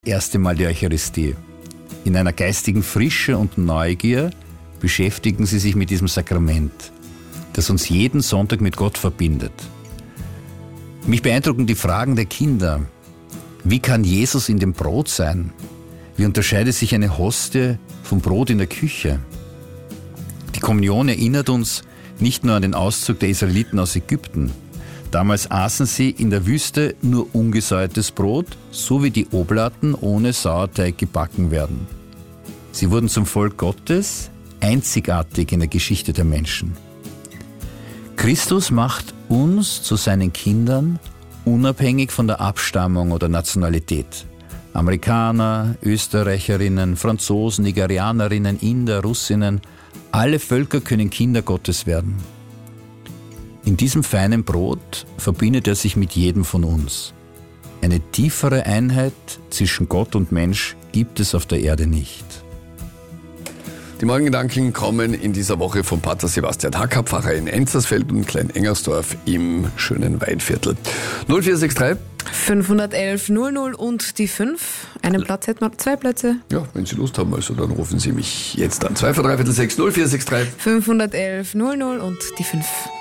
erste Mal die Eucharistie. In einer geistigen Frische und Neugier beschäftigen Sie sich mit diesem Sakrament, das uns jeden Sonntag mit Gott verbindet. Mich beeindrucken die Fragen der Kinder. Wie kann Jesus in dem Brot sein? Wie unterscheidet sich eine Hostie vom Brot in der Küche? Die Kommunion erinnert uns nicht nur an den Auszug der Israeliten aus Ägypten. Damals aßen sie in der Wüste nur ungesäuertes Brot, so wie die Oblaten ohne Sauerteig gebacken werden. Sie wurden zum Volk Gottes, einzigartig in der Geschichte der Menschen. Christus macht uns zu seinen Kindern, unabhängig von der Abstammung oder Nationalität. Amerikaner, Österreicherinnen, Franzosen, Nigerianerinnen, Inder, Russinnen, alle Völker können Kinder Gottes werden. In diesem feinen Brot verbindet er sich mit jedem von uns. Eine tiefere Einheit zwischen Gott und Mensch gibt es auf der Erde nicht. Die Morgengedanken kommen in dieser Woche von Pater Sebastian Hacker, Pfarrer in Enzersfeld und Klein-Engersdorf im schönen Weinviertel. 0463 511 00 und die 5. Einen Platz hätten wir, 2 Plätze. Ja, wenn Sie Lust haben, also dann rufen Sie mich jetzt an. 2 vor 3 Viertel 6 0463 511 00 und die 5.